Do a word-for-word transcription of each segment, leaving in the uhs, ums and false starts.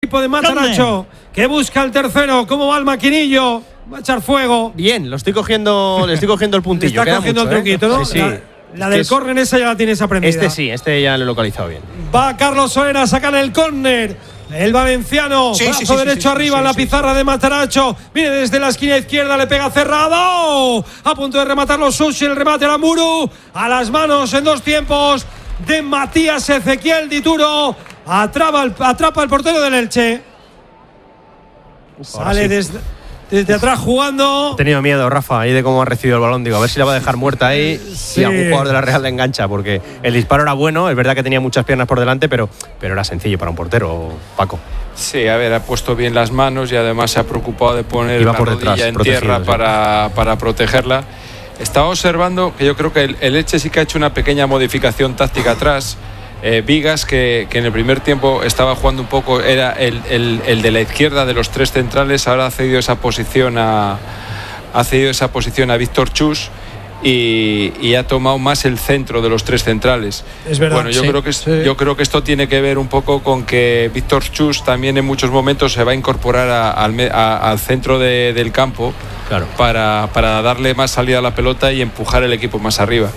equipo de Mataracho, que busca el tercero. ¿Cómo va el maquinillo? Va a echar fuego. Bien, lo estoy cogiendo, le estoy cogiendo el puntillo. Le está Queda cogiendo mucho, el truquito, ¿eh? ¿no? Sí, sí. La, la del córner esa ya la tienes aprendida. Este sí, este ya lo he localizado bien. Va Carlos Soler a sacar el córner. El valenciano, sí, brazo sí, sí, sí, derecho sí, arriba sí, en la sí, pizarra sí. de Mataracho. Viene desde la esquina izquierda, le pega cerrado. A punto de rematarlo Sushi, el remate Aramburu. A las manos en dos tiempos de Matías Ezequiel Dituro. Atrapa el, atrapa el portero del Elche. Uf, Sale sí. desde, desde atrás jugando. He tenido miedo, Rafa, ahí de cómo ha recibido el balón. Digo, a ver si la va a dejar muerta ahí sí. y algún jugador de la Real le engancha, porque el disparo era bueno. Es verdad que tenía muchas piernas por delante, pero, pero era sencillo para un portero, Paco. Sí, a ver, ha puesto bien las manos y además se ha preocupado de poner Iba la por rodilla detrás, en tierra sí. para, para protegerla. Estaba observando que yo creo que el, el Elche sí que ha hecho una pequeña modificación táctica atrás. Eh, Vigas, que, que en el primer tiempo estaba jugando un poco, era el, el, el de la izquierda de los tres centrales, ahora ha cedido esa posición a, ha cedido esa posición a Víctor Chus y, y ha tomado más el centro de los tres centrales. Es verdad. Bueno, yo, sí, creo que, sí. yo creo que esto tiene que ver un poco con que Víctor Chus también en muchos momentos se va a incorporar a, a, a, al centro de, del campo claro. para, para darle más salida a la pelota y empujar el equipo más arriba.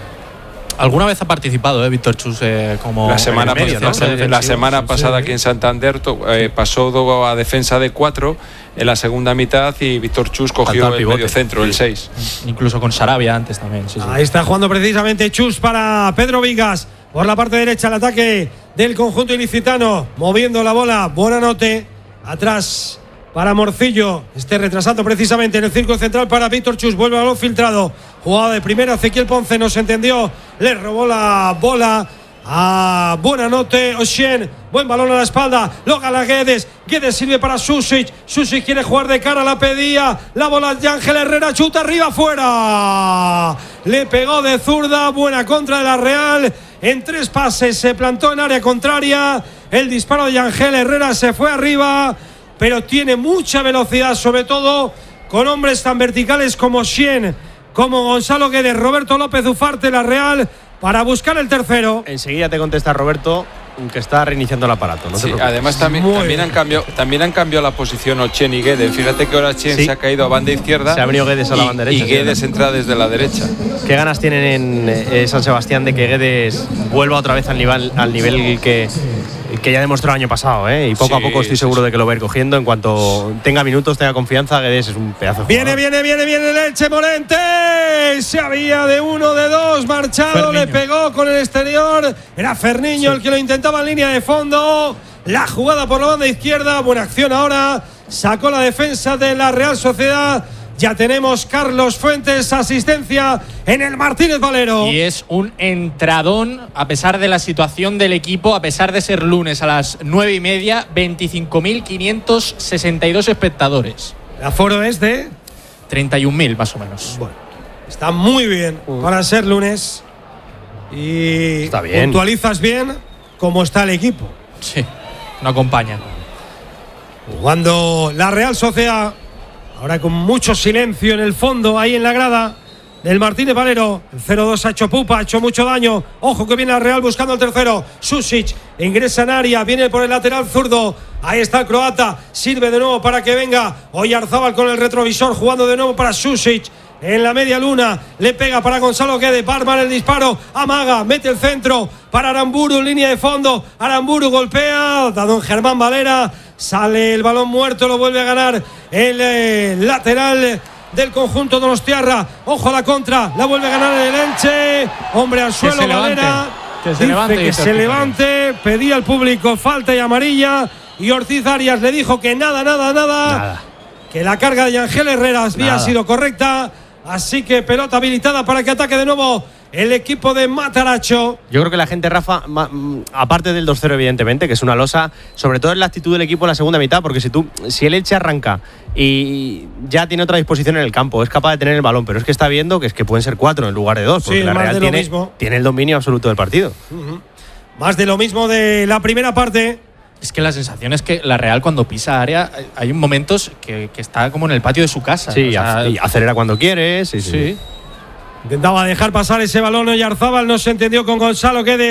Alguna vez ha participado, ¿eh, Víctor Chus, eh, como la semana, medio, pas- ¿no? la semana pasada sí. aquí en Santander to, eh, pasó a defensa de cuatro en la segunda mitad y Víctor Chus cogió el medio centro, sí. el seis. Incluso con Sarabia antes también. Sí, sí. Ahí está jugando precisamente Chus para Pedro Vigas. Por la parte derecha el ataque del conjunto ilicitano, moviendo la bola. Buenanote atrás para Morcillo, este retrasando precisamente en el círculo central para Víctor Chus, vuelve a balón filtrado, jugada de primera, Ezequiel Ponce no se entendió, le robó la bola a Buenanote, Oshien, buen balón a la espalda, lo gana Guedes, Guedes sirve para Susic, Susic quiere jugar de cara, la pedía, la bola de Ángel Herrera, chuta arriba, fuera, le pegó de zurda, buena contra de la Real, en tres pases se plantó en área contraria, el disparo de Ángel Herrera se fue arriba, pero tiene mucha velocidad, sobre todo con hombres tan verticales como Xien, como Gonzalo Guedes, Roberto López Ufarte, la Real, para buscar el tercero. Enseguida te contesta Roberto, que está reiniciando el aparato. No sí, además también, también, han cambiado, también han cambiado la posición Ochen y Guedes. Fíjate que ahora Chen sí. se ha caído a banda izquierda. Se ha venido Guedes a la banda derecha. Y Guedes entra desde la derecha. ¿Qué ganas tienen en eh, San Sebastián de que Guedes vuelva otra vez al nivel, al nivel que, que ya demostró el año pasado? ¿eh? Y poco sí, a poco estoy seguro sí, sí. de que lo va a ir cogiendo. En cuanto tenga minutos, tenga confianza, Guedes es un pedazo de Viene, viene, viene, viene el Elche Morente. Se había de uno, de dos, marchado, Ferniño. Le pegó con el exterior. Era Ferniño sí. el que lo intentaba en línea de fondo. La jugada por la banda izquierda. Buena acción ahora. Sacó la defensa de la Real Sociedad. Ya tenemos Carlos Fuentes, asistencia en el Martínez Valero. Y es un entradón, a pesar de la situación del equipo, a pesar de ser lunes a las nueve y media, veinticinco mil quinientos sesenta y dos espectadores. El aforo es de treinta y un mil más o menos. Bueno, está muy bien uh. para ser lunes. Y está bien. Puntualizas bien cómo está el equipo. Sí, no acompaña. Jugando la Real Sociedad. Ahora con mucho silencio en el fondo, ahí en la grada del Martínez Valero. El cero dos ha hecho pupa, ha hecho mucho daño. Ojo que viene la Real buscando el tercero. Susic ingresa en área, viene por el lateral zurdo. Ahí está el croata, sirve de nuevo para que venga Oyarzábal con el retrovisor, jugando de nuevo para Susic. En la media luna, le pega para Gonzalo Guedes, Barman el disparo, amaga, mete el centro para Aramburu, línea de fondo, Aramburu golpea, a don Germán Valera, sale el balón muerto, lo vuelve a ganar el eh, lateral del conjunto donostiarra, ojo a la contra, la vuelve a ganar el Elche, hombre al suelo, Valera, que se levante, dice que se levante, pedía al público falta y amarilla, y Ortiz Arias le dijo que nada, nada, nada, nada. que la carga de Ángel Herrera había nada. sido correcta. Así que pelota habilitada para que ataque de nuevo el equipo de Mataracho. Yo creo que la gente, Rafa, aparte del dos cero evidentemente, que es una losa, sobre todo es la actitud del equipo en la segunda mitad, porque si tú, si el Elche arranca y ya tiene otra disposición en el campo, es capaz de tener el balón, pero es que está viendo que es que pueden ser cuatro en lugar de dos, porque sí, la Real tiene, mismo. tiene el dominio absoluto del partido. Uh-huh. Más de lo mismo de la primera parte. Es que la sensación es que la Real cuando pisa área hay momentos que, que está como en el patio de su casa. Sí, o sea, y acelera cuando quiere. Sí, sí. sí. Intentaba dejar pasar ese balón Oyarzábal, no se entendió con Gonzalo Guedes.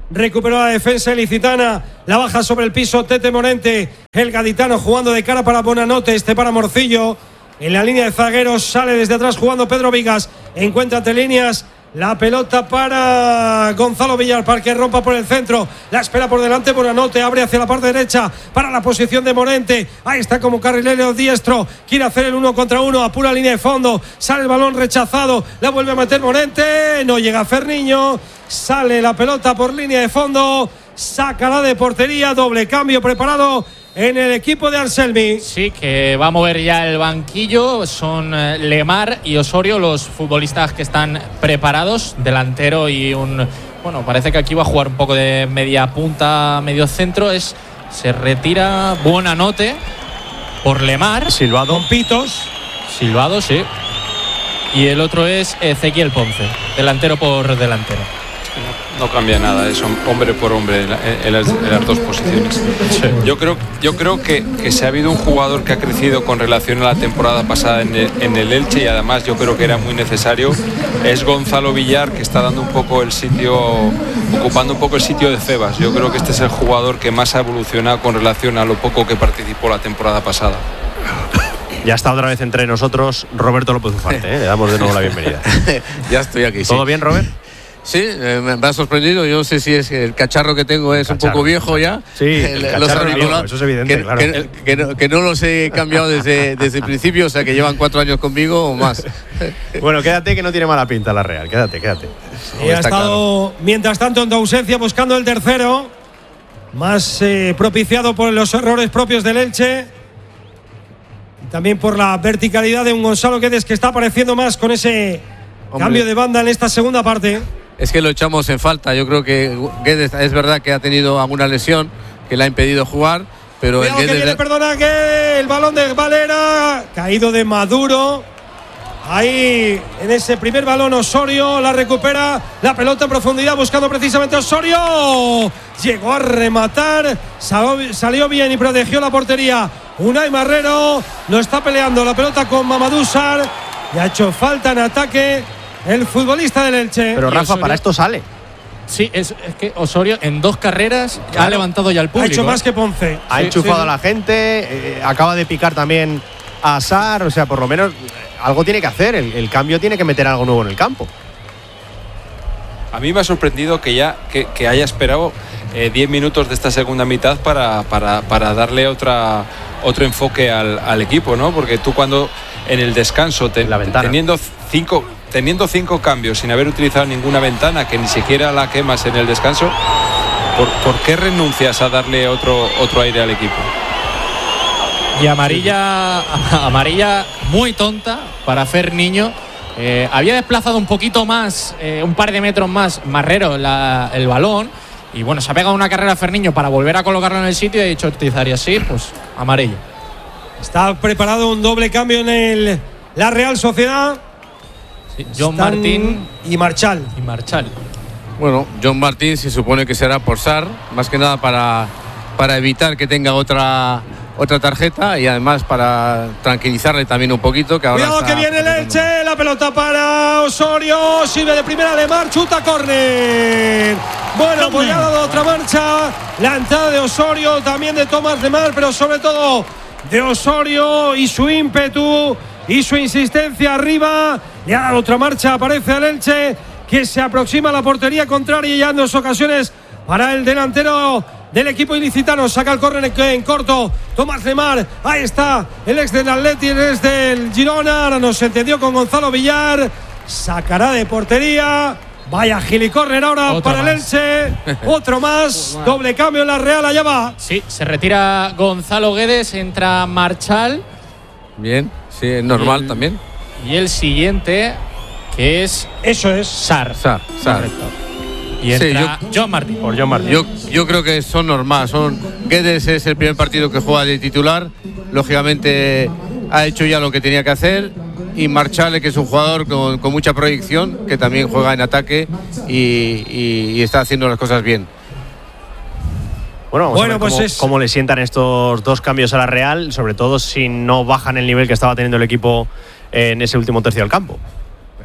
Recuperó la defensa ilicitana. La baja sobre el piso Tete Morente. El gaditano jugando de cara para Buonanotte. Este para Morcillo. En la línea de zagueros sale desde atrás jugando Pedro Vigas. Encuentra entre líneas. La pelota para Gonzalo Villar para que rompa por el centro. La espera por delante Buonanotte. Abre hacia la parte derecha para la posición de Morente. Ahí está como carrilero diestro. Quiere hacer el uno contra uno. Apura línea de fondo. Sale el balón rechazado. La vuelve a meter Morente. No llega Ferniño. Sale la pelota por línea de fondo. Sacará de portería. Doble cambio preparado en el equipo de Anselmi. Sí, que va a mover ya el banquillo. Son Lemar y Osorio los futbolistas que están preparados. Delantero y un... Bueno, parece que aquí va a jugar un poco de media punta, medio centro. Es, se retira Buonanotte por Lemar. Silbado. Con pitos. Silbado, sí. Y el otro es Ezequiel Ponce, delantero por delantero. No cambia nada, es hombre por hombre en, en, las, en las dos posiciones. Sí. Yo creo, yo creo que, que si ha habido un jugador que ha crecido con relación a la temporada pasada en el, en el Elche, y además yo creo que era muy necesario, es Gonzalo Villar, que está dando un poco el sitio, ocupando un poco el sitio de Febas. Yo creo que este es el jugador que más ha evolucionado con relación a lo poco que participó la temporada pasada. Ya está otra vez entre nosotros Roberto López Ufarte, ¿eh? Le damos de nuevo la bienvenida. Ya estoy aquí. ¿Todo sí. bien, Robert? Sí, eh, me ha sorprendido. Yo no sé si es el cacharro que tengo es Cacharro, un poco viejo ya. Sí, el los cacharro auriculares, viejo, eso es evidente, que, claro. Que, que, no, que no los he cambiado desde, desde el principio, o sea que llevan cuatro años conmigo o más. Bueno, quédate que no tiene mala pinta la Real. Quédate, quédate. Y ha estado, claro, mientras tanto, en tu ausencia buscando el tercero. Más eh, propiciado por los errores propios del Elche. Y también por la verticalidad de un Gonzalo Guedes que está apareciendo más con ese Hombre. cambio de banda en esta segunda parte. Es que lo echamos en falta. Yo creo que Guedes es verdad que ha tenido alguna lesión que le ha impedido jugar, pero Cuidado el que viene, de... perdona, que el balón de Valera caído de Maduro. Ahí en ese primer balón Osorio la recupera, la pelota en profundidad buscando precisamente Osorio. Llegó a rematar, salió, salió bien y protegió la portería. Unai Marrero lo está peleando la pelota con Mamadou Sarr y ha hecho falta en ataque el futbolista del Elche. Pero Rafa, Osorio, para esto sale. Sí, es, es que Osorio en dos carreras claro, ha levantado ya el público. Ha hecho más que Ponce. Ha sí, enchufado sí. a la gente, eh, acaba de picar también a Sarr, o sea, por lo menos algo tiene que hacer, el, el cambio tiene que meter algo nuevo en el campo. A mí me ha sorprendido que ya que, que haya esperado diez eh, minutos de esta segunda mitad para, para, para darle otra, otro enfoque al, al equipo, ¿no? Porque tú cuando en el descanso, te, la teniendo cinco, teniendo cinco cambios sin haber utilizado ninguna ventana, que ni siquiera la quemas en el descanso, ¿por, ¿por qué renuncias a darle otro, otro aire al equipo? Y amarilla, amarilla muy tonta para Ferniño. Eh, había desplazado un poquito más, eh, un par de metros más, Marrero la, el balón. Y bueno, se ha pegado una carrera a Ferniño para volver a colocarlo en el sitio y ha dicho utilizar y así, pues amarilla. Está preparado un doble cambio en el, la Real Sociedad. Sí, John Están Martín y Marchal. Y Marchal. Bueno, John Martín se supone que será por Sarr, más que nada para, para evitar que tenga otra... otra tarjeta y además para tranquilizarle también un poquito. Que ahora Cuidado que viene el Elche, la pelota para Osorio, sirve de primera Lemar, chuta córner. Bueno, pues ya ha dado otra marcha, la entrada de Osorio, también de Tomás Lemar, pero sobre todo de Osorio y su ímpetu y su insistencia arriba. Le ha dado otra marcha, aparece el Elche que se aproxima a la portería contraria y ya en dos ocasiones para el delantero del equipo ilicitano. Saca el córner en corto Tomás Lemar, ahí está el ex del Atleti, el ex del Girona. Ahora nos entendió con Gonzalo Villar, sacará de portería. Vaya gilicórner ahora Otro para más. el Elche. Otro más, doble cambio en la Real, allá va. Sí, se retira Gonzalo Guedes, entra Marchal. Bien, sí, es normal el, también. Y el siguiente, que es Eso es Sarr, Sarr, Sarr. Y entra sí, yo, John Martín. Por John Martín. Yo, yo creo que son normales. Son, Guedes es el primer partido que juega de titular. Lógicamente ha hecho ya lo que tenía que hacer. Y Marchal, que es un jugador con, con mucha proyección, que también juega en ataque y, y, y está haciendo las cosas bien. Bueno, vamos bueno, a ver pues cómo, es... cómo le sientan estos dos cambios a la Real, sobre todo si no bajan el nivel que estaba teniendo el equipo en ese último tercio del campo.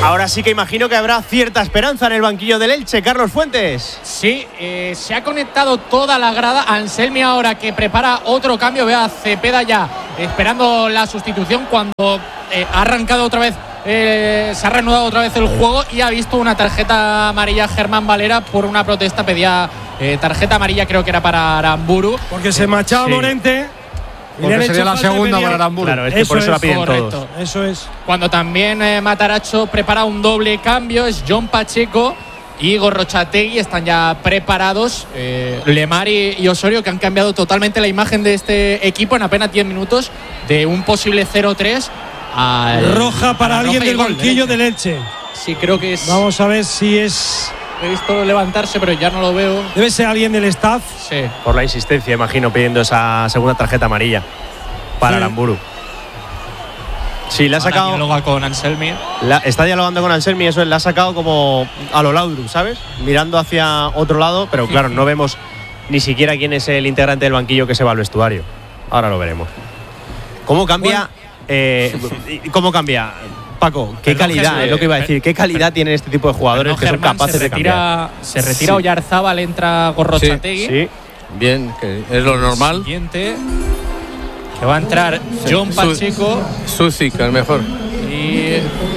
Ahora sí que imagino que habrá cierta esperanza en el banquillo del Elche, Carlos Fuentes. Sí, eh, se ha conectado toda la grada. Anselmi ahora que prepara otro cambio. Ve a Cepeda ya esperando la sustitución cuando eh, ha arrancado otra vez, eh, se ha reanudado otra vez el juego y ha visto una tarjeta amarilla Germán Valera por una protesta. Pedía eh, tarjeta amarilla, creo que era para Aramburu. Porque se marchaba sí. Morente. Porque sería la segunda para Aramburu. Claro, es que eso por eso es, la piden correcto. todos. Eso es. Cuando también eh, Mataracho prepara un doble cambio, es John Pacheco y Gorrochategui están ya preparados. Eh, Lemar y, y Osorio, que han cambiado totalmente la imagen de este equipo en apenas diez minutos, de un posible cero tres al. Roja para a la alguien roja del banquillo del Elche. Sí, creo que es. Vamos a ver si es. He visto levantarse, pero ya no lo veo. Debe ser alguien del staff. Sí. Por la insistencia, imagino, pidiendo esa segunda tarjeta amarilla para sí. Aramburu. Sí, le ha Ahora sacado. dialoga con Anselmi. La, está dialogando con Anselmi, eso le ha sacado como a lo Laudrup, ¿sabes? Mirando hacia otro lado, pero claro, no vemos ni siquiera quién es el integrante del banquillo que se va al vestuario. Ahora lo veremos. ¿Cómo cambia? Bueno. Eh, ¿Cómo cambia? Paco, qué Perdón, calidad, Jesús, es lo que iba a decir. ¿Qué calidad tienen este tipo de jugadores que Germán, son capaces se retira, de cambiar? Se retira sí. Oyarzábal, entra Gorrochategui. Sí, sí. Bien, que es lo normal. Siguiente, que va a entrar John Pacheco. Sucic, el mejor. Y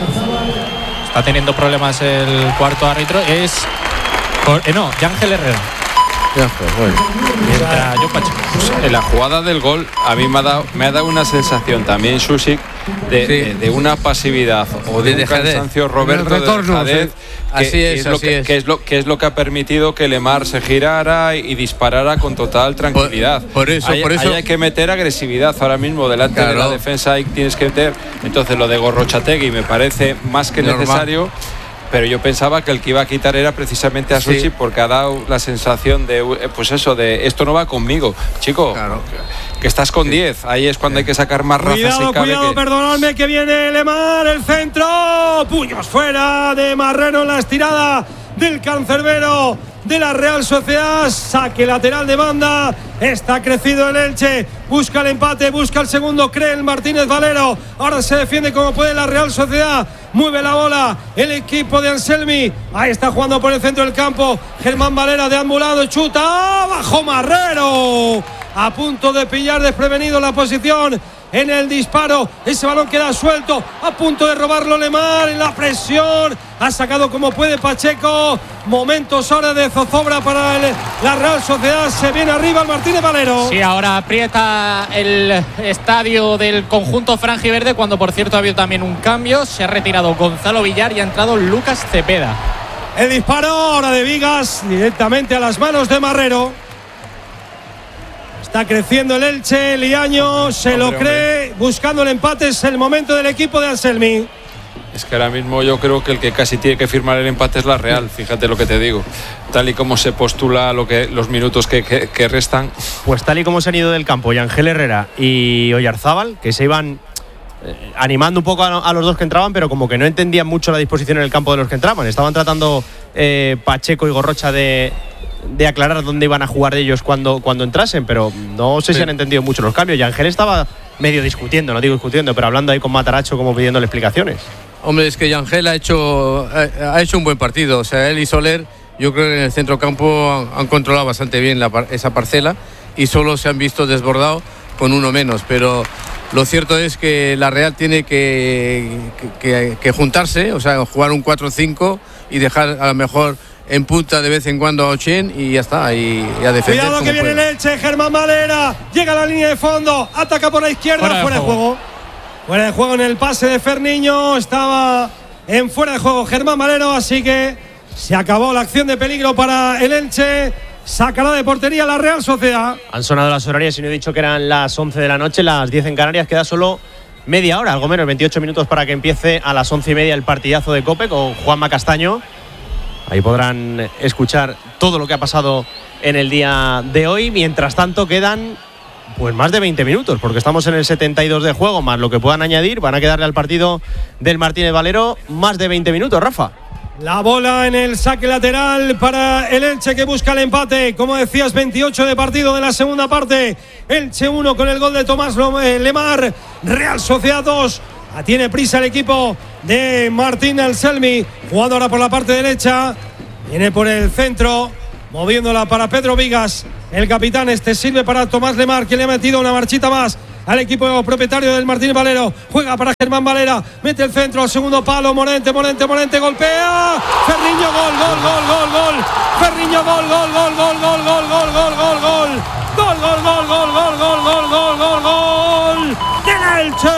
está teniendo problemas el cuarto árbitro. Es. Eh, no, Yángel Herrera. Yángel, bueno. Entra John Pacheco. En la jugada del gol a mí me ha dado, me ha dado una sensación también Susic de, sí. de, de una pasividad o de, de un cansancio Roberto el retorno, de Jadez, sí. que, así que es, es, lo así que, es. que es lo que es lo que ha permitido que Lemar se girara y disparara con total tranquilidad. Por, por eso, ahí, por eso ahí hay que meter agresividad ahora mismo delante claro. de la defensa, ahí tienes que meter. Entonces lo de Gorrochategui me parece más que Normal. necesario. Pero yo pensaba que el que iba a quitar era precisamente a Susic sí. porque ha dado la sensación de, pues eso, de esto no va conmigo, chico. Claro. Que, que estás con diez, sí. ahí es cuando sí. hay que sacar más razas. Cuidado, si cabe cuidado, que... perdonadme que viene Lemar, el centro, puños fuera de Marrero en la estirada del cancerbero de la Real Sociedad, saque lateral de banda, está crecido el Elche, busca el empate, busca el segundo, cree el Martínez Valero, ahora se defiende como puede la Real Sociedad, mueve la bola el equipo de Anselmi, ahí está jugando por el centro del campo, Germán Valera deambulado, chuta, bajo Marrero, a punto de pillar desprevenido la posición en el disparo, ese balón queda suelto, a punto de robarlo Lemar en la presión, ha sacado como puede Pacheco, momentos ahora de zozobra para el, la Real Sociedad, se viene arriba el Martínez Valero. Sí, ahora aprieta el estadio del conjunto franjiverde, cuando por cierto ha habido también un cambio, se ha retirado Gonzalo Villar y ha entrado Lucas Cepeda. El disparo ahora de Vigas directamente a las manos de Marrero. Está creciendo el Elche, Liaño se hombre, lo cree, hombre. buscando el empate, es el momento del equipo de Anselmi. Es que ahora mismo yo creo que el que casi tiene que firmar el empate es la Real, fíjate lo que te digo. Tal y como se postula lo que, los minutos que, que, que restan. Pues tal y como se han ido del campo Yángel Herrera y Oyarzábal, que se iban eh, animando un poco a, a los dos que entraban, pero como que no entendían mucho la disposición en el campo de los que entraban. Estaban tratando eh, Pacheco y Gorrocha de... de aclarar dónde iban a jugar de ellos cuando, cuando entrasen, pero no sé sí. si han entendido mucho los cambios. Y Ángel estaba medio discutiendo, no digo discutiendo, pero hablando ahí con Mataracho como pidiéndole explicaciones. Hombre, es que Yángel ha hecho, ha hecho un buen partido. O sea, él y Soler, yo creo que en el centrocampo han, han controlado bastante bien la, esa parcela y solo se han visto desbordados con uno menos. Pero lo cierto es que la Real tiene que, que, que, que juntarse, o sea, jugar un cuatro cinco y dejar a lo mejor en punta de vez en cuando a Ochen y ya está, y, y a defender. Cuidado que viene el Elche, Germán Valera, llega a la línea de fondo, ataca por la izquierda, fuera, fuera de, juego. de juego. Fuera de juego en el pase de Ferniño, estaba en fuera de juego Germán Valero, así que se acabó la acción de peligro para el Elche. Sacará de portería la Real Sociedad. Han sonado las horarias y no he dicho que eran las once de la noche, las diez en Canarias, queda solo media hora, algo menos, veintiocho minutos para que empiece a las once y media el partidazo de COPE con Juanma Castaño. Ahí podrán escuchar todo lo que ha pasado en el día de hoy. Mientras tanto quedan pues más de veinte minutos, porque estamos en el setenta y dos de juego, más lo que puedan añadir. Van a quedarle al partido del Martínez Valero más de veinte minutos, Rafa. La bola en el saque lateral para el Elche, que busca el empate. Como decías, veintiocho de partido de la segunda parte. Elche uno con el gol de Tomás Lemar. Real Sociedad dos. Tiene prisa el equipo de Martín Anselmi, jugando ahora por la parte derecha, viene por el centro, moviéndola para Pedro Vigas, el capitán. Este sirve para Tomás Lemar, que le ha metido una marchita más al equipo propietario del Martínez Valero. Juega para Germán Valera, mete el centro al segundo palo, Morente, Morente, Morente, golpea, Ferriño, gol, gol, gol, gol, gol, Ferriño, gol, gol, gol, gol, gol, gol, gol, gol, gol, gol. Gol, gol, gol, gol, gol, gol, gol, gol, gol, gol del Elche.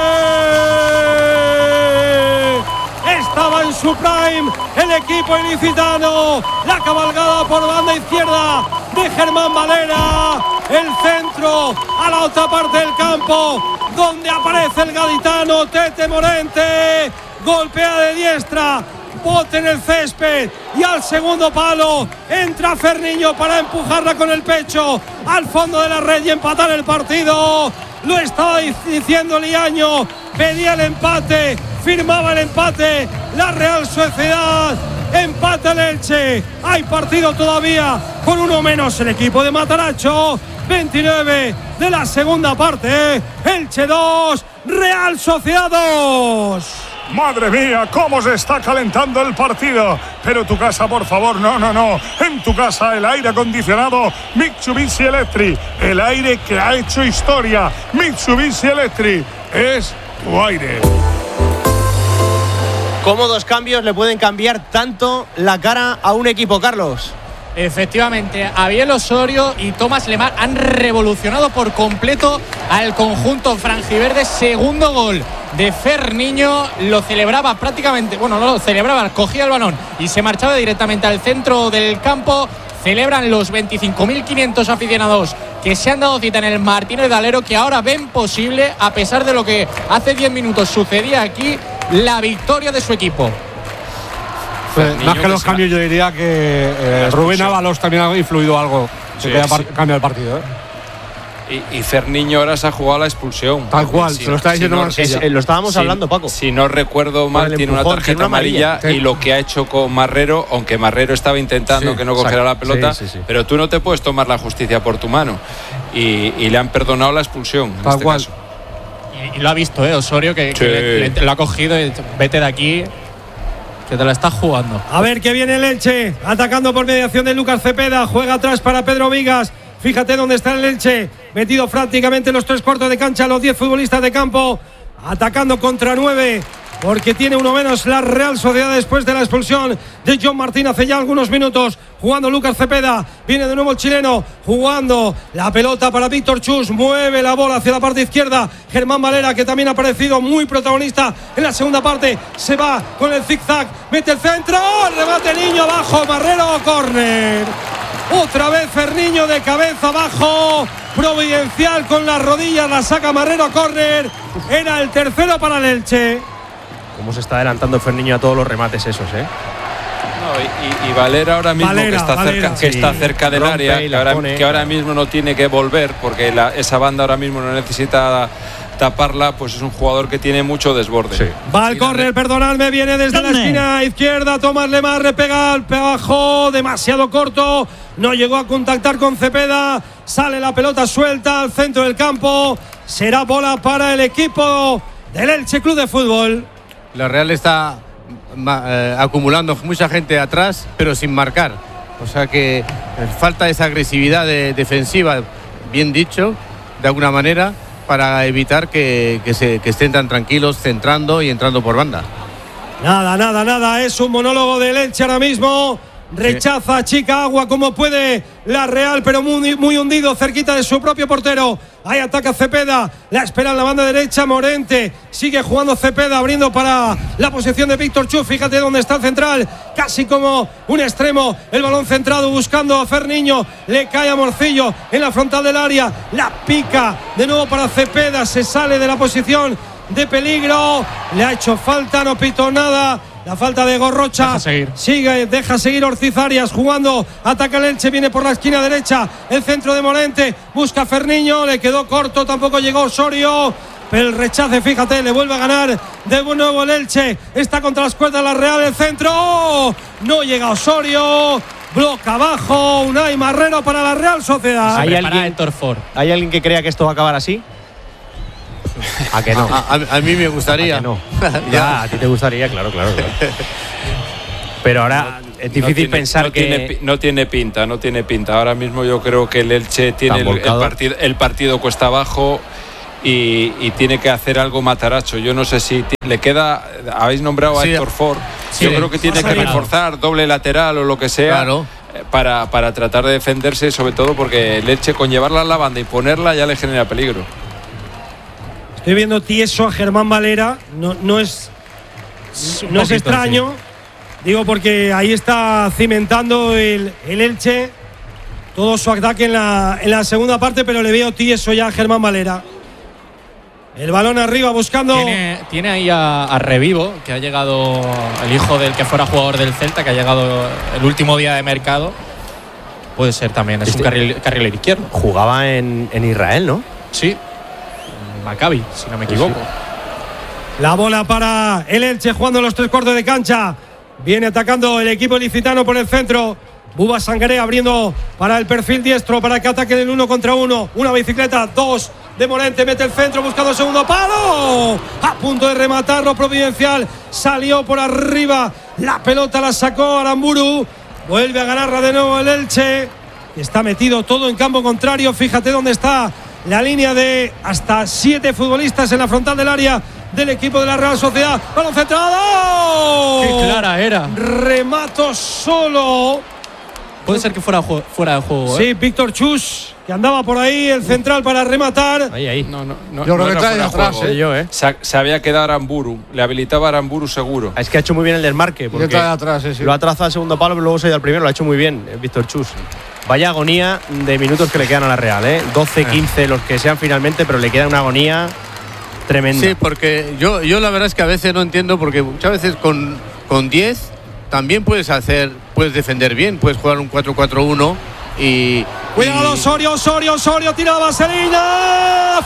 Estaba en su prime el equipo ilicitano. La cabalgada por banda izquierda de Germán Valera. El centro a la otra parte del campo, donde aparece el gaditano Tete Morente. Golpea de diestra, bote en el césped y al segundo palo entra Ferniño para empujarla con el pecho al fondo de la red y empatar el partido. Lo estaba diciendo Liaño, pedía el empate, firmaba el empate la Real Sociedad. Empata el Elche, hay partido todavía con uno menos el equipo de Mataracho. veintinueve de la segunda parte, Elche dos, Real Sociedad dos. Madre mía, cómo se está calentando el partido. Pero tu casa, por favor, no, no, no. En tu casa el aire acondicionado Mitsubishi Electric. El aire que ha hecho historia. Mitsubishi Electric es tu aire. ¿Cómo dos cambios le pueden cambiar tanto la cara a un equipo, Carlos? Efectivamente, Abiel Osorio y Tomás Lemar han revolucionado por completo al conjunto franjiverde. Segundo gol de Ferniño, lo celebraba prácticamente, bueno, no lo celebraba, cogía el balón y se marchaba directamente al centro del campo. Celebran los veinticinco mil quinientos aficionados que se han dado cita en el Martínez Valero, que ahora ven posible, a pesar de lo que hace diez minutos sucedía aquí, la victoria de su equipo. Pues, más que los que cambios, yo diría que eh, Rubén Ábalos también ha influido algo sí, que haya sí. cambiado el partido. ¿eh? Y, y Ferniño ahora se ha jugado la expulsión. Tal cual, si, se lo está diciendo si no, es, Lo estábamos si, hablando, Paco. Si no recuerdo mal, tiene empujón, una tarjeta tiene una amarilla, amarilla y lo que ha hecho con Marrero, aunque Marrero estaba intentando sí, que no cogiera exacto. la pelota, sí, sí, sí. pero tú no te puedes tomar la justicia por tu mano. Y, y le han perdonado la expulsión en Tal este cual. caso. Y, y lo ha visto, ¿eh? Osorio, que, sí. que le, le, lo ha cogido y vete de aquí, que te la estás jugando. A ver que viene el Elche, atacando por mediación de Lucas Cepeda, juega atrás para Pedro Vigas. Fíjate dónde está el Elche, metido prácticamente en los tres cuartos de cancha, los diez futbolistas de campo, atacando contra nueve, porque tiene uno menos la Real Sociedad después de la expulsión de John Martín hace ya algunos minutos. Jugando Lucas Cepeda, viene de nuevo el chileno, jugando la pelota para Víctor Chus, mueve la bola hacia la parte izquierda. Germán Valera, que también ha aparecido muy protagonista en la segunda parte, se va con el zigzag, mete el centro, remate Niño abajo, Marrero, córner. Otra vez Ferniño de cabeza abajo, providencial con las rodillas, la saca Marrero, córner. Era el tercero para el Elche. Cómo se está adelantando Ferniño a todos los remates esos, ¿eh? No, y, y Valera ahora mismo Valera, que, está, Valera, cerca, que sí. está cerca del Rompe área, que ahora, que ahora mismo no tiene que volver, porque la, esa banda ahora mismo no necesita taparla, pues es un jugador que tiene mucho desborde. Sí. Va al córner, perdonadme, viene desde ¿Dónde? la esquina izquierda, Tomás Lemar le pega al abajo, demasiado corto, no llegó a contactar con Cepeda, sale la pelota suelta al centro del campo, será bola para el equipo del Elche Club de Fútbol. La Real está eh, acumulando mucha gente atrás, pero sin marcar, o sea que falta esa agresividad de, defensiva, bien dicho, de alguna manera, para evitar que, que, se, que estén tan tranquilos centrando y entrando por banda. Nada, nada, nada, es un monólogo del Elche ahora mismo. Rechaza, chica agua como puede la Real, pero muy, muy hundido, cerquita de su propio portero. Ahí ataca Cepeda, la espera en la banda derecha Morente, sigue jugando Cepeda, abriendo para la posición de Víctor Chuf. Fíjate dónde está el central, casi como un extremo, el balón centrado buscando a Ferniño, le cae a Morcillo en la frontal del área, la pica de nuevo para Cepeda, se sale de la posición de peligro, le ha hecho falta, no pitó nada. La falta de Gorrocha, deja seguir. sigue, deja seguir Ortiz Arias jugando, ataca el Elche, viene por la esquina derecha, el centro de Morente, busca a Ferniño, le quedó corto, tampoco llegó Osorio, pero el rechace, fíjate, le vuelve a ganar de nuevo el Elche, está contra las cuerdas la Real, el centro, ¡oh! No llega Osorio, bloca abajo, Unai Marrero para la Real Sociedad. ¿Hay alguien, ¿Hay alguien que crea que esto va a acabar así? ¿A que no? A, a, a mí me gustaría. ¿A que no? Ya, a ti te gustaría, claro, claro, claro. Pero ahora es difícil no tiene, pensar no que… Tiene, no tiene pinta, no tiene pinta. Ahora mismo yo creo que el Elche tiene el, el, partido, el partido cuesta abajo y, y tiene que hacer algo mataracho. Yo no sé si le queda… Habéis nombrado sí, a Héctor Ford. Sí, yo creo que tiene que reforzar doble lateral o lo que sea. Claro. Para, para tratar de defenderse, sobre todo porque el Elche con llevarla a la banda y ponerla ya le genera peligro. Estoy viendo tieso a Germán Valera, no, no es, no es extraño, sí. Digo porque ahí está cimentando el, el Elche todo su ataque en la, en la segunda parte, pero le veo tieso ya a Germán Valera. El balón arriba buscando… Tiene, tiene ahí a, a Revivo, que ha llegado el hijo del que fuera jugador del Celta, que ha llegado el último día de mercado. Puede ser también, es este, un carril, carrilero izquierdo. Jugaba en, en Israel, ¿no? Sí, Maccabi, si no me equivoco. Sí, sí. La bola para el Elche jugando los tres cuartos de cancha. Viene atacando el equipo ilicitano por el centro. Buba Sangaré abriendo para el perfil diestro para que ataque el uno contra uno. Una bicicleta, dos de Morente, mete el centro buscando el segundo palo. A punto de rematarlo Providencial. Salió por arriba. La pelota la sacó Aramburu. Vuelve a ganarla de nuevo el Elche. Está metido todo en campo contrario. Fíjate dónde está la línea de hasta siete futbolistas en la frontal del área del equipo de la Real Sociedad. ¡Balón centrado! ¡Qué clara era! Remato solo. Puede ser que fuera, fuera de juego. ¿eh? Sí, Víctor Chus, que andaba por ahí, el central para rematar. Ahí, ahí. No, no, no, yo creo no que trae atrás, eh. yo, ¿eh? Se, se había quedado Aramburu, le habilitaba Aramburu seguro. Es que ha hecho muy bien el desmarque. Porque trae atrás, sí, sí. Lo ha trazado al segundo palo, pero luego se ha ido al primero, lo ha hecho muy bien Víctor Chus. Vaya agonía de minutos que le quedan a la Real, ¿eh? doce, quince, los que sean finalmente, pero le queda una agonía tremenda. Sí, porque yo, yo la verdad es que a veces no entiendo, porque muchas veces con, con diez también puedes hacer, puedes defender bien, puedes jugar un cuatro cuatro uno y… Cuidado, y… Osorio, Osorio, Osorio, tira la vaselina,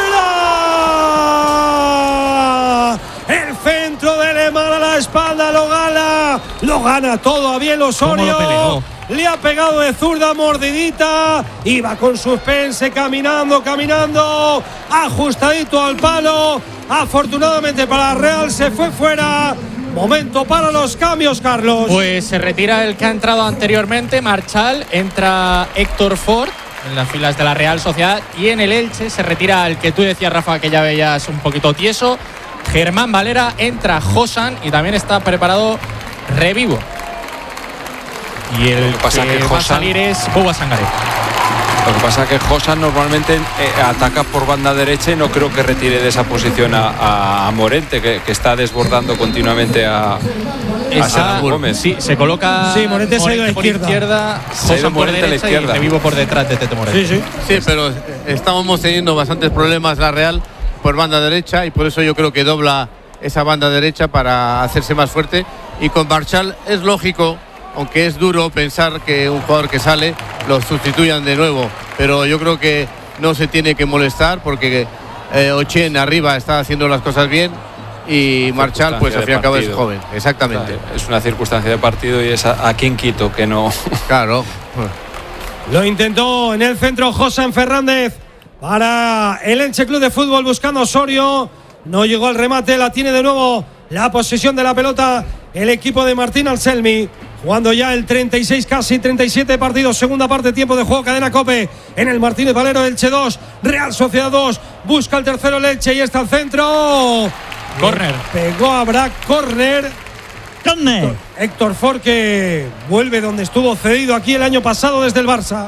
¡fuera! El centro de Lemar a la espalda, lo gana, lo gana todo a bien Osorio. Le ha pegado de zurda, mordidita. Iba con suspense, caminando, caminando. Ajustadito al palo. Afortunadamente para Real se fue fuera. Momento para los cambios, Carlos. Pues se retira el que ha entrado anteriormente, Marchal. Entra Héctor Ford en las filas de la Real Sociedad. Y en el Elche se retira el que tú decías, Rafa, que ya veías un poquito tieso, Germán Valera. Entra Josan y también está preparado Revivo. Y el que, pasa que, que va Josan, a salir es Buba Sangaré. Lo que pasa es que Josan normalmente eh, ataca por banda derecha y no creo que retire de esa posición a, a, a Morente, que, que está desbordando continuamente a, Esa, a Gómez. Sí, se coloca. Sí, Morente se ha ido a la por izquierda. izquierda, Josan por derecha y Revivo por detrás de Tete Morente. Sí, sí. Sí, pero estábamos teniendo bastantes problemas la Real por banda derecha y por eso yo creo que dobla esa banda derecha para hacerse más fuerte. Y con Marchal es lógico, aunque es duro pensar que un jugador que sale lo sustituyan de nuevo, pero yo creo que no se tiene que molestar porque eh, Ochen arriba está haciendo las cosas bien y Marchal pues al fin y al cabo es joven. Exactamente. Claro, es una circunstancia de partido y es a, a quien quito que no. Claro. Lo intentó en el centro Josan Fernández para el Elche Club de Fútbol buscando a Osorio. No llegó al remate, la tiene de nuevo la posesión de la pelota el equipo de Martín Anselmi. Jugando ya el treinta y seis, casi treinta y siete partidos. Segunda parte, tiempo de juego, cadena COPE. En el Martínez Valero, Elche dos, Real Sociedad dos. Busca el tercero el Elche y está al centro. Corner. Pegó a Brack, corner. Corner. Héctor, Héctor Ford, que vuelve donde estuvo cedido aquí el año pasado desde el Barça.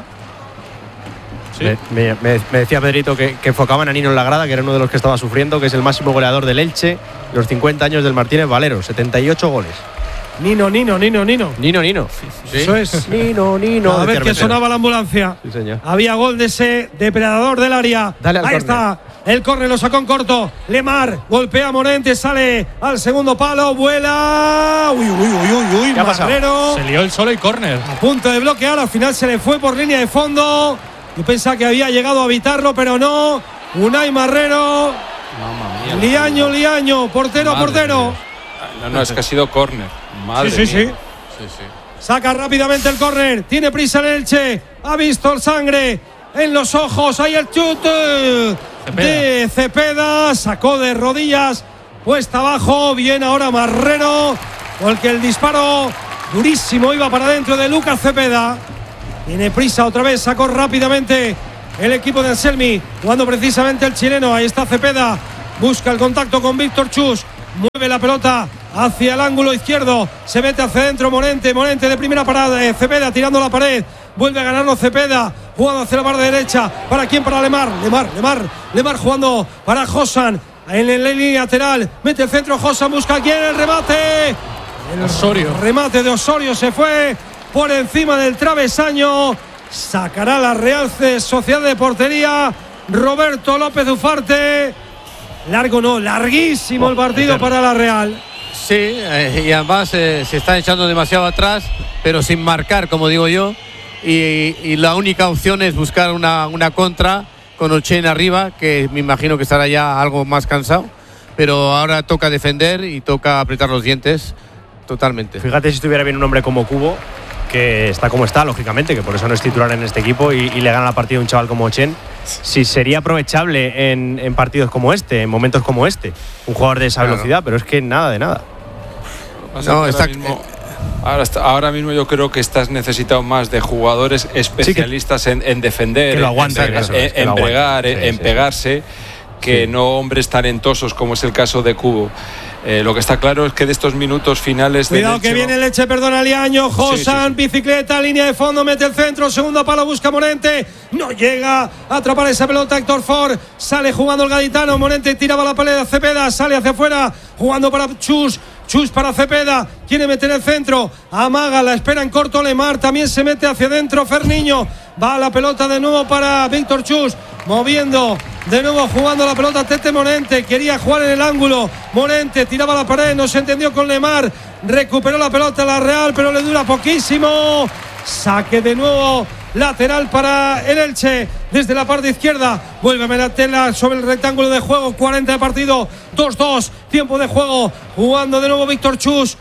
Sí. Me, me, me decía Pedrito que, que enfocaban a Nino en la grada, que era uno de los que estaba sufriendo, que es el máximo goleador del Elche, los cincuenta años del Martínez Valero, setenta y ocho goles. Nino, Nino, Nino, Nino. Nino, Nino. Sí. Eso es. Nino, Nino. A ver que sonaba la ambulancia. Sí, señor. Había gol de ese depredador del área. Dale al Ahí córner. está. El córner lo sacó en corto. Lemar golpea a Morente, sale al segundo palo, vuela. Uy, uy, uy, uy, uy. ¿Qué ha pasado? Marrero. Se lió el solo y córner. A punto de bloquear, al final se le fue por línea de fondo. Yo pensaba que había llegado a evitarlo, pero no. Unai Marrero. Mamma mía. Liaño, Liaño, portero a Madre portero. mía. No, no, es que ha sido córner. Madre Sí, sí, mía. sí. Saca rápidamente el córner. Tiene prisa el Elche. Ha visto el sangre. en los ojos. Ahí el chute de Cepeda, sacó de rodillas, puesta abajo. Bien ahora Marrero, porque el disparo durísimo iba para adentro de Lucas Cepeda. Tiene prisa otra vez, sacó rápidamente el equipo de Anselmi, jugando precisamente el chileno. Ahí está Cepeda, busca el contacto con Víctor Chus, mueve la pelota hacia el ángulo izquierdo, se mete hacia adentro Morente, Morente de primera parada, eh, Cepeda tirando la pared, vuelve a ganarlo Cepeda, jugando hacia la barra derecha. ¿Para quién? Para Lemar, Lemar, Lemar, Lemar jugando para Josan en la línea lateral, mete el centro, Josan busca a quién, el remate, el Osorio. remate de Osorio se fue por encima del travesaño. Sacará la Real Sociedad de portería Roberto López Ufarte. Largo no, larguísimo el partido para la Real. Sí, eh, y además eh, se está echando demasiado atrás, pero sin marcar, como digo yo. Y, y la única opción es buscar una, una contra con Ochen arriba, que me imagino que estará ya algo más cansado. Pero ahora toca defender y toca apretar los dientes totalmente. Fíjate si estuviera bien un hombre como Cubo, que está como está, lógicamente, que por eso no es titular en este equipo y, y le gana la partida a un chaval como Ochen. Si sería aprovechable en, en partidos como este, en momentos como este, un jugador de esa claro. velocidad, pero es que nada de nada. No, está, ahora, mismo, ahora, está, ahora mismo yo creo que estás necesitado más de jugadores especialistas sí que, en, en defender, que lo aguanten, en, eso, en, es, que en lo bregar, sí, en sí, pegarse, que sí. no hombres talentosos como es el caso de Cubo. Eh, lo que está claro es que de estos minutos finales de cuidado Leche, que viene Leche, perdona Liaño, Josan, sí, sí, sí. bicicleta, línea de fondo, mete el centro, segundo palo, busca Morente, no llega a atrapar esa pelota Héctor Ford, sale jugando el gaditano, Morente tiraba la pared a Cepeda, sale hacia afuera, jugando para Chus, Chus para Cepeda, quiere meter el centro, amaga, la espera en corto Lemar, también se mete hacia adentro Ferniño, va la pelota de nuevo para Víctor Chus, moviendo de nuevo, jugando la pelota Tete Morente, quería jugar en el ángulo, Morente tiraba la pared, no se entendió con Lemar, recuperó la pelota la Real, pero le dura poquísimo, saque de nuevo lateral para el Elche desde la parte izquierda, vuelve a meterla sobre el rectángulo de juego, cuarenta de partido, dos dos, tiempo de juego, jugando de nuevo Víctor Chus,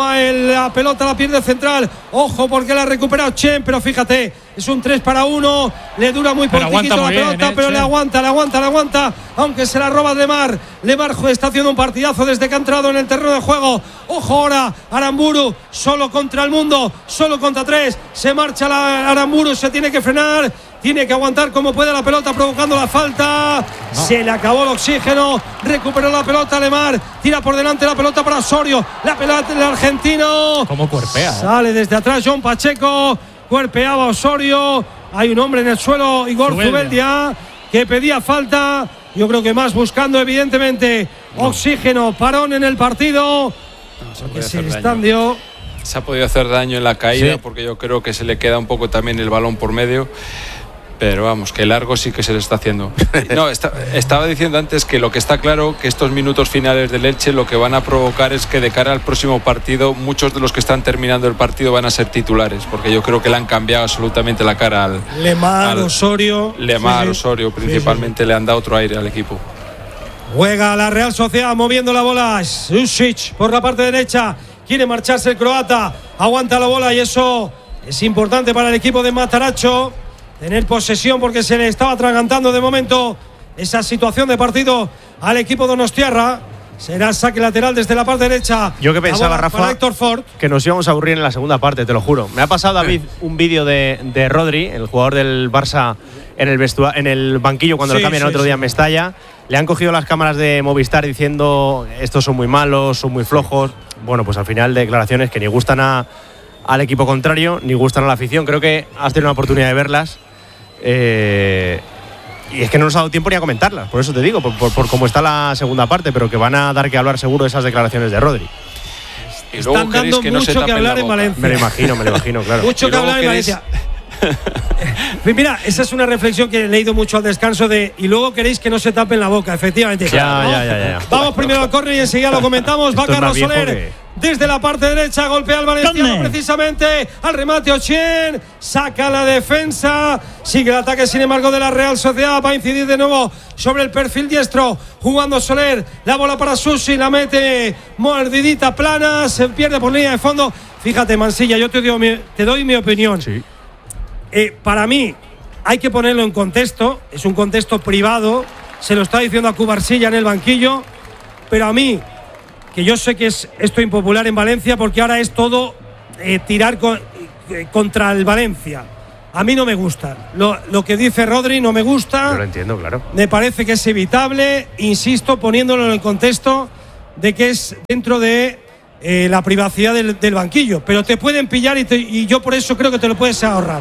la pelota la pierde central, ojo porque la ha recuperado Chen, pero fíjate, es un tres para uno, le dura muy poquito la pelota, bien, eh, pero Chen. le aguanta, le aguanta, le aguanta, aunque se la roba Lemar, Lemar está haciendo un partidazo desde que ha entrado en el terreno de juego, ojo ahora, Aramburu, solo contra el mundo, solo contra tres, se marcha la Aramburu, se tiene que frenar, tiene que aguantar como puede la pelota, provocando la falta, no. se le acabó el oxígeno, recuperó la pelota Lemar, tira por delante la pelota para Osorio, la pelota del argentino, como cuerpea, sale desde atrás John Pacheco, cuerpeaba Osorio, hay un hombre en el suelo, Igor Zubeldia, Zubeldia que pedía falta, yo creo que más buscando evidentemente no. oxígeno, parón en el partido, no, que se le están dio. Se ha podido hacer daño en la caída sí. porque yo creo que se le queda un poco también el balón por medio. Pero vamos, que largo sí que se le está haciendo. No, está, estaba diciendo antes que lo que está claro, que estos minutos finales del Elche lo que van a provocar es que de cara al próximo partido, muchos de los que están terminando el partido van a ser titulares, porque yo creo que le han cambiado absolutamente la cara al... Lemar, al, Osorio. Lemar, sí, sí. Osorio, principalmente sí, sí. le han dado otro aire al equipo. Juega la Real Sociedad moviendo la bola. Susic por la parte derecha. Quiere marcharse el croata. Aguanta la bola y eso es importante para el equipo de Mataracho. Tener posesión porque se le estaba atragantando de momento esa situación de partido al equipo donostiarra. Será saque lateral desde la parte derecha. Yo que pensaba, Rafa, que nos íbamos a aburrir en la segunda parte, te lo juro. Me ha pasado, David, un vídeo de, de Rodri, el jugador del Barça, en el, vestua- en el banquillo cuando sí, lo cambian sí, el otro sí. día en Mestalla. Le han cogido las cámaras de Movistar diciendo estos son muy malos, son muy flojos. Bueno, pues al final declaraciones que ni gustan a, al equipo contrario, ni gustan a la afición. Creo que has tenido una oportunidad de verlas. Eh, y es que no nos ha dado tiempo ni a comentarlas, por eso te digo, por, por, por cómo está la segunda parte, pero que van a dar que hablar seguro de esas declaraciones de Rodri. Y luego están dando que no mucho que hablar en Valencia. Me lo imagino, me lo imagino, claro. Mucho que hablar en Valencia. Mira, esa es una reflexión que he leído mucho al descanso de y luego queréis que no se tapen la boca, efectivamente. Ya, ¿no? ya, ya, ya. Vamos primero al córner y enseguida lo comentamos. Va Carlos Soler que... desde la parte derecha, golpea al Valenciano precisamente al remate Ochien, saca la defensa, sigue el ataque sin embargo de la Real Sociedad, va a incidir de nuevo sobre el perfil diestro, jugando Soler, la bola para Susi, la mete mordidita plana, se pierde por línea de fondo. Fíjate, Mansilla, yo te, digo, te doy mi opinión. Sí. Eh, para mí, hay que ponerlo en contexto. Es un contexto privado. Se lo está diciendo a Cubarsilla en el banquillo. Pero a mí, que yo sé que es esto impopular en Valencia, porque ahora es todo eh, tirar con, eh, contra el Valencia. A mí no me gusta. Lo, lo que dice Rodri no me gusta. Yo lo entiendo, claro. Me parece que es evitable, insisto, poniéndolo en el contexto de que es dentro de eh, la privacidad del, del banquillo. Pero te pueden pillar y, te, y yo por eso creo que te lo puedes ahorrar.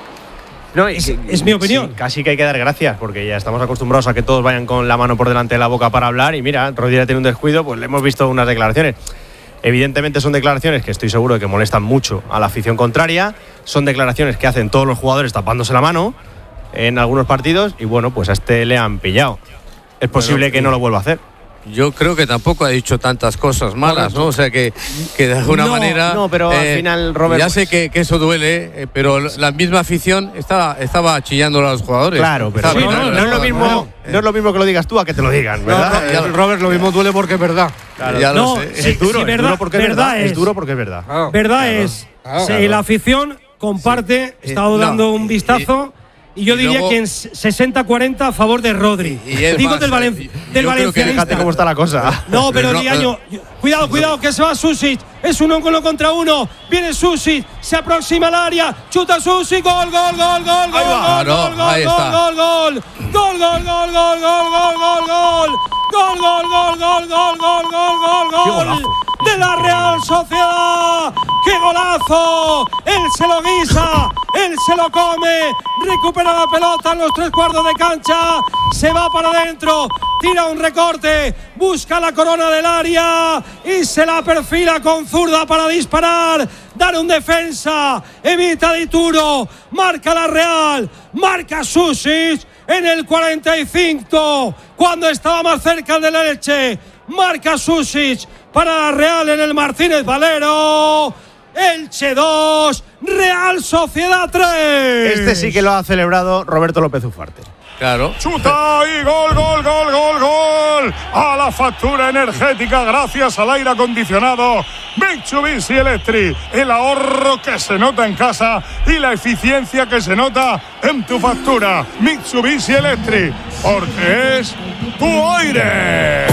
No, y, es, es mi opinión. Sí, casi que hay que dar gracias, porque ya estamos acostumbrados a que todos vayan con la mano por delante de la boca para hablar. Y mira, Rodri tiene un descuido, pues le hemos visto unas declaraciones. Evidentemente son declaraciones que estoy seguro de que molestan mucho a la afición contraria. Son declaraciones que hacen todos los jugadores tapándose la mano en algunos partidos. Y bueno, pues a este le han pillado. Es posible bueno, que no lo vuelva a hacer. Yo creo que tampoco ha dicho tantas cosas malas, ¿no? O sea, que, que de alguna no, manera… No, pero eh, al final, Robert… Ya sé que, que eso duele, eh, pero la misma afición estaba, estaba chillando a los jugadores. Claro, pero sí, no, no, no, es lo mismo, no, no es lo mismo que lo digas tú a que te lo digan, ¿verdad? No, no, Robert, lo mismo duele porque es verdad. Claro. Ya no, lo sé. Sí, es duro, sí, verdad, es duro porque es verdad. Es, es duro porque es verdad. Ah, verdad claro, es. claro, Sí, claro. la afición comparte, he estado no, dando un vistazo… Y yo y diría luego, que en sesenta cuarenta a favor de Rodri. Y, y Digo más, del, valen, yo, del yo valencianista. Fíjate cómo está la cosa. No, pero no, Diaño, no, cuidado, cuidado, que se va Susic. Es un uno contra uno. Viene Susic, se aproxima al área. Chuta Susic, gol, gol, gol, gol, gol, va, gol, no, gol, ahí gol, está. gol, gol, gol, gol, gol, gol, gol, gol, gol, gol. Gol, gol, gol, gol, gol, gol, gol, gol, gol de la Real Sociedad. ¡Qué golazo! Él se lo guisa, él se lo come, recupera la pelota en los tres cuartos de cancha, se va para adentro, tira un recorte, busca la corona del área y se la perfila con zurda para disparar. Dar un defensa, evita Dituro, marca la Real, marca Susic en el cuarenta y cinco, cuando estaba más cerca el de la Elche, marca Susic para la Real en el Martínez Valero. Elche dos, Real Sociedad tres. Este sí que lo ha celebrado Roberto López Ufarte. Claro. Chuta y gol, gol, gol, gol, gol. A la factura energética gracias al aire acondicionado Mitsubishi Electric. El ahorro que se nota en casa y la eficiencia que se nota en tu factura. Mitsubishi Electric, porque es tu aire.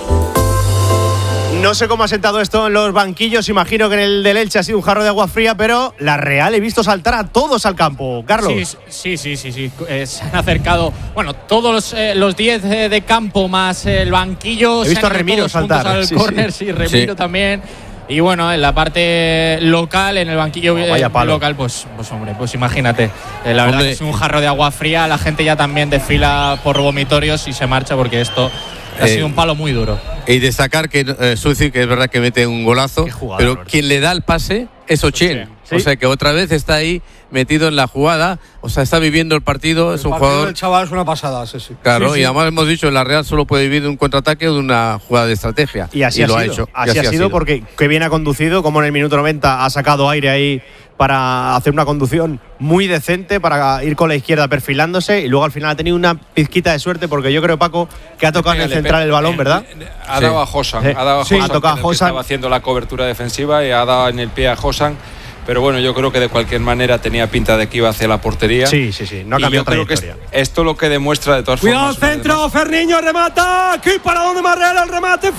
No sé cómo ha sentado esto en los banquillos. Imagino que en el del Elche ha sido un jarro de agua fría, pero la Real he visto saltar a todos al campo. Carlos. Sí, sí, sí, sí. sí. Eh, se han acercado, bueno, todos los diez eh, de campo más el banquillo. He visto a se han Remiro todos saltar. Al sí, córner, sí. sí, Remiro sí. también. Y bueno, en la parte local, en el banquillo oh, vaya palo. local, pues, pues hombre, pues imagínate. Eh, la verdad Hombre. que es un jarro de agua fría. La gente ya también desfila por vomitorios y se marcha porque esto ha Eh, sido un palo muy duro. Y destacar que eh, Susic, que es verdad que mete un golazo, jugador, pero Roberto. quien le da el pase es Ochen. ¿Sí? O sea que otra vez está ahí metido en la jugada, o sea, está viviendo el partido, es El un partido jugador… del chaval es una pasada, sí, sí. Claro, Sí, sí. y además hemos dicho, la Real solo puede vivir de un contraataque o de una jugada de estrategia. Y así ha lo sido. ha hecho. Así, y ha sido porque qué bien ha conducido, como en el minuto noventa ha sacado aire ahí para hacer una conducción muy decente, para ir con la izquierda perfilándose, y luego al final ha tenido una pizquita de suerte, porque yo creo, Paco, que ha tocado en el central el balón, ¿verdad? Ha dado a Josan, Sí. ha dado a Sí, Josan, ha tocado a que Josan. estaba haciendo la cobertura defensiva y ha dado en el pie a Josan. Pero bueno, yo creo que de cualquier manera tenía pinta de que iba hacia la portería. Sí, sí, sí, no ha Y cambiado yo creo que trayectoria. es- esto lo que demuestra de todas Cuidado al formas. centro, Ferniño remata. Aquí para donde Marrera, el remate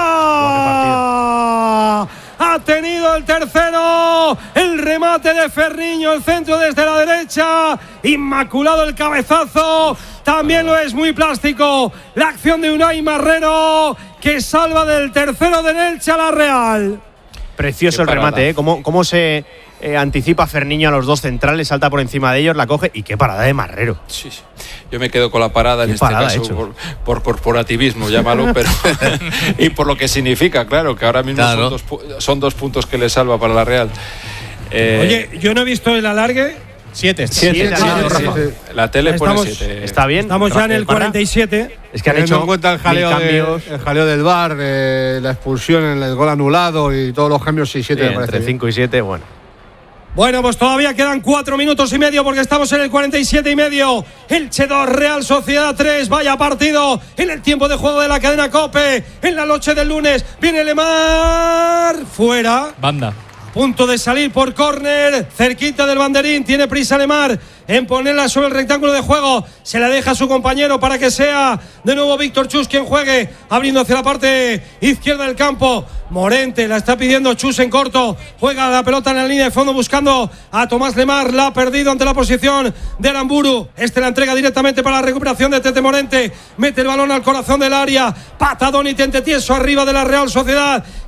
fuera. Ha tenido el tercero, el remate de Ferniño, el centro desde la derecha, inmaculado el cabezazo, también lo es muy plástico, la acción de Unai Marrero que salva del tercero de Elche a la Real. Precioso Qué el parada. remate, ¿eh? Cómo, cómo se eh, anticipa Ferniño a los dos centrales, salta por encima de ellos, la coge, y qué parada de Marrero. Sí, sí. Yo me quedo con la parada en Qué este parada ha caso hecho. por, por corporativismo, llámalo, pero y por lo que significa, claro, que ahora mismo Claro. son, dos, pu- son dos puntos que le salva para la Real. Eh, Oye, yo no he visto el alargue. Siete. Siete, siete, ha siete, dado siete. Rafa. la tele Estamos- pone siete. Está bien. Estamos ya en el Para. cuarenta y siete. Es que han Teniendo hecho en cuenta el mil jaleo, de- cambios. el jaleo del V A R, eh, la expulsión, el gol anulado y todos los cambios seis siete, Sí, me parece entre bien. cinco y siete, bueno. Bueno, pues todavía quedan cuatro minutos y medio porque estamos en el cuarenta y siete y medio. Elche dos, Real Sociedad tres. Vaya partido en el tiempo de juego de la cadena COPE. En la noche del lunes viene Lemar. Fuera. Banda. Punto de salir por córner. Cerquita del banderín. Tiene prisa Lemar. en ponerla sobre el rectángulo de juego. Se la deja a su compañero para que sea de nuevo Víctor Chus quien juegue, abriendo hacia la parte izquierda del campo. Morente la está pidiendo Chus en corto. Juega la pelota en la línea de fondo buscando a Tomás Lemar. La ha perdido ante la posición de Aramburu. Este la entrega directamente para la recuperación de Tete Morente. Mete el balón al corazón del área. Patadón y tente tieso arriba de la Real Sociedad,